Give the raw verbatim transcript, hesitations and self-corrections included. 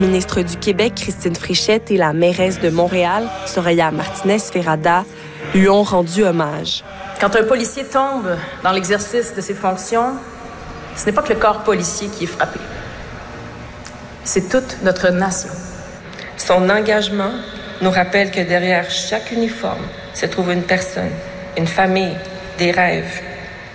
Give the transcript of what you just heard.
La ministre du Québec, Christine Fréchette, et la mairesse de Montréal, Soraya Martinez-Ferrada, lui ont rendu hommage. Quand un policier tombe dans l'exercice de ses fonctions, ce n'est pas que le corps policier qui est frappé. C'est toute notre nation. Son engagement nous rappelle que derrière chaque uniforme se trouve une personne, une famille, des rêves,